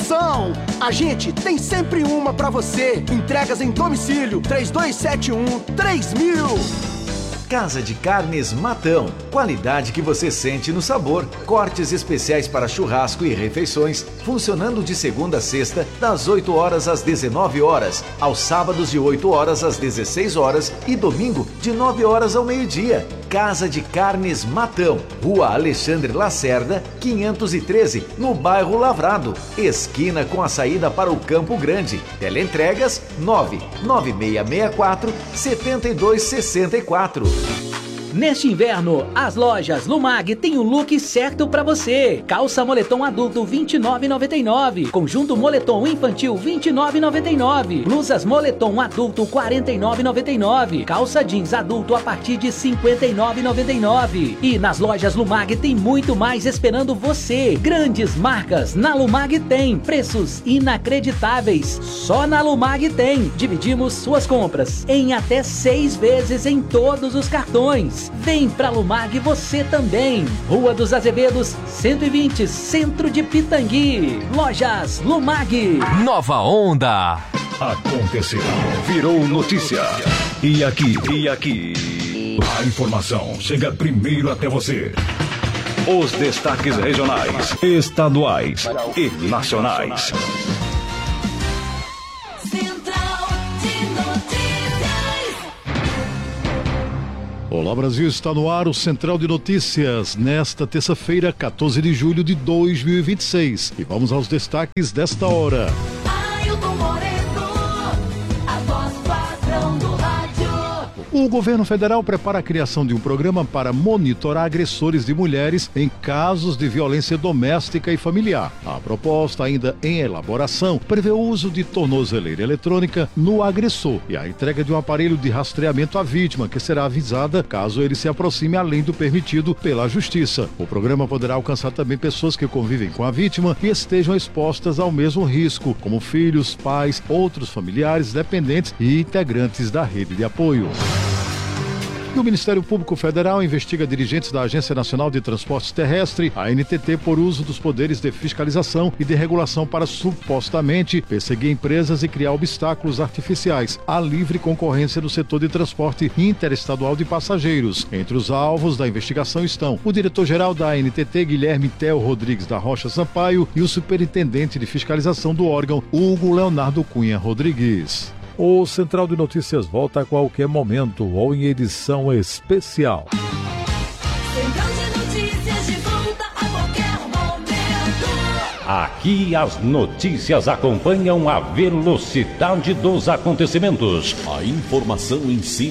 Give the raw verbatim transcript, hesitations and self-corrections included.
promoção. A gente tem sempre uma pra você. Entregas em domicílio, três dois sete um, três mil. Casa de Carnes Matão. Qualidade que você sente no sabor. Cortes especiais para churrasco e refeições, funcionando de segunda a sexta, das oito horas às dezenove horas, aos sábados de oito horas às dezesseis horas e domingo de nove horas ao meio-dia. Casa de Carnes Matão, Rua Alexandre Lacerda, quinhentos e treze, no bairro Lavrado, esquina com a saída para o Campo Grande. Teleentregas nove nove seis seis quatro, sete dois seis quatro. Neste inverno, as lojas Lumag têm o look certo pra você. Calça moletom adulto vinte e nove reais e noventa e nove centavos. Conjunto moletom infantil vinte e nove reais e noventa e nove centavos. Blusas moletom adulto quarenta e nove reais e noventa e nove centavos. Calça jeans adulto a partir de cinquenta e nove reais e noventa e nove centavos. E nas lojas Lumag tem muito mais esperando você. Grandes marcas na Lumag tem. Preços inacreditáveis. Só na Lumag tem. Dividimos suas compras em até seis vezes em todos os cartões. Vem pra Lumag você também. Rua dos Azevedos, cento e vinte, Centro de Pitangui. Lojas Lumag. Nova Onda. Aconteceu. Virou notícia. E aqui, e aqui. A informação chega primeiro até você. Os destaques regionais, estaduais e nacionais. Olá Brasil, está no ar o Central de Notícias, nesta terça-feira, quatorze de julho de dois mil e vinte e seis. E vamos aos destaques desta hora. O governo federal prepara a criação de um programa para monitorar agressores de mulheres em casos de violência doméstica e familiar. A proposta, ainda em elaboração, prevê o uso de tornozeleira eletrônica no agressor e a entrega de um aparelho de rastreamento à vítima, que será avisada caso ele se aproxime além do permitido pela Justiça. O programa poderá alcançar também pessoas que convivem com a vítima e estejam expostas ao mesmo risco, como filhos, pais, outros familiares, dependentes e integrantes da rede de apoio. E o Ministério Público Federal investiga dirigentes da Agência Nacional de Transportes Terrestre, a N T T, por uso dos poderes de fiscalização e de regulação para supostamente perseguir empresas e criar obstáculos artificiais à livre concorrência no setor de transporte interestadual de passageiros. Entre os alvos da investigação estão o diretor-geral da A N T T, Guilherme Theo Rodrigues da Rocha Sampaio, e o superintendente de fiscalização do órgão, Hugo Leonardo Cunha Rodrigues. O Central de Notícias volta a qualquer momento ou em edição especial. Central de Notícias de volta a qualquer momento. Aqui as notícias acompanham a velocidade dos acontecimentos. A informação em cima